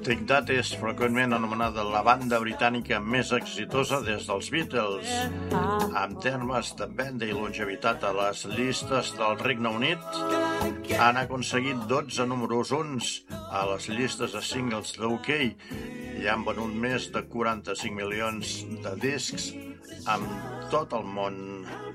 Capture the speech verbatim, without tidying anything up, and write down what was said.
Take That és freqüentment anomenada la banda britànica més exitosa des dels Beatles. En termes de venda i longevitat a les llistes del Regne Unit, han aconseguit dotze números uns a les llistes de singles d'U K i han venut més de quaranta-cinc milions de discs en tot el món.